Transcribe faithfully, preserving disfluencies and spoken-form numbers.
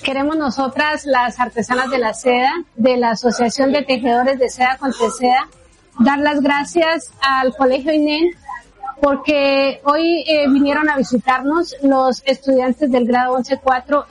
Queremos nosotras, las artesanas de la seda, de la Asociación de Tejedores de Seda con Teseda, dar las gracias al Colegio I N E N porque hoy eh, vinieron a visitarnos los estudiantes del grado once cuatro